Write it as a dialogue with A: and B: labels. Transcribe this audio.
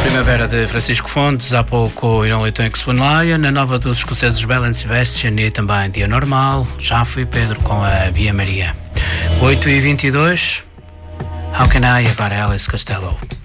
A: Primavera de Francisco Fontes, há pouco Irão Leitão e Swan Lion, a nova dos escoceses Belle and Sebastian e também Dia Normal, já fui Pedro com a Bia Maria. 8h22, How Can I, agora Alice Costello.